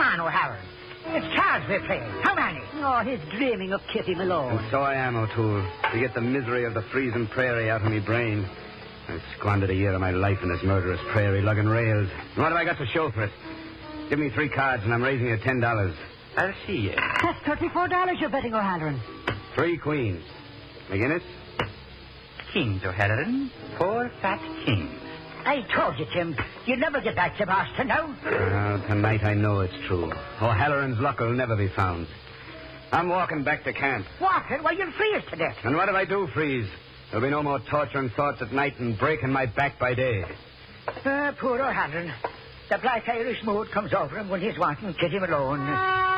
on, O'Halloran. It's cards we're playing. How many? Oh, he's dreaming of Kitty Malone. And so I am, O'Toole. To get the misery of the freezing prairie out of me brain. I've squandered a year of my life in this murderous prairie, lugging rails. And what have I got to show for it? Give me 3 cards and I'm raising you $10. I'll see you. That's $34 you're betting, O'Halloran. 3 queens. McGinnis? Kings, O'Halloran. 4 fat kings. I told you, Tim. You'd never get back to Boston, no? Tonight I know it's true. O'Halloran's luck will never be found. I'm walking back to camp. Walking? Well, you'll freeze to death. And what if I do freeze? There'll be no more torturing thoughts at night and breaking my back by day. Poor O'Halloran. The black Irish mood comes over him when he's wanting Kitty Malone.